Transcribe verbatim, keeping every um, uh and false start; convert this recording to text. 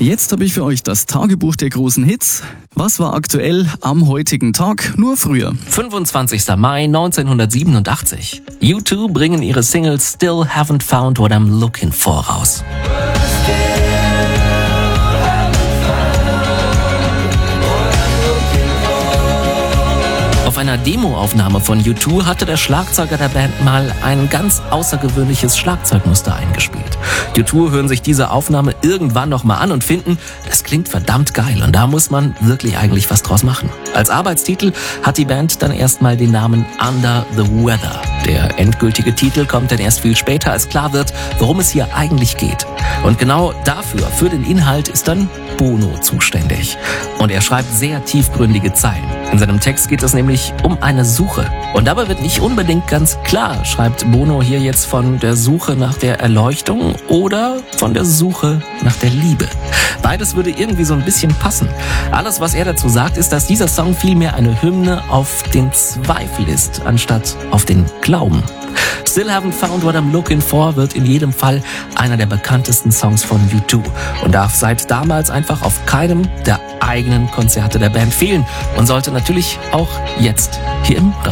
Jetzt habe ich für euch das Tagebuch der großen Hits. Was war aktuell am heutigen Tag, nur früher? fünfundzwanzigster Mai neunzehnhundertsiebenundachtzig. U zwei bringen ihre Single Still Haven't Found What I'm Looking For raus. Auf einer Demoaufnahme von U zwei hatte der Schlagzeuger der Band mal ein ganz außergewöhnliches Schlagzeugmuster eingespielt. U zwei hören sich diese Aufnahme irgendwann nochmal an und finden, das klingt verdammt geil und da muss man wirklich eigentlich was draus machen. Als Arbeitstitel hat die Band dann erstmal den Namen Under the Weather. Der endgültige Titel kommt dann erst viel später, als klar wird, worum es hier eigentlich geht. Und genau dafür, für den Inhalt, ist dann Bono zuständig. Und er schreibt sehr tiefgründige Zeilen. In seinem Text geht es nämlich um eine Suche. Und dabei wird nicht unbedingt ganz klar, schreibt Bono hier jetzt von der Suche nach der Erleuchtung oder von der Suche nach der Liebe. Beides würde irgendwie so ein bisschen passen. Alles, was er dazu sagt, ist, dass dieser Song vielmehr eine Hymne auf den Zweifel ist, anstatt auf den Glauben. Still Haven't Found What I'm Looking For wird in jedem Fall einer der bekanntesten Songs von U zwei und darf seit damals einfach auf keinem der eigenen Konzerte der Band fehlen und sollte natürlich auch jetzt hier im Radio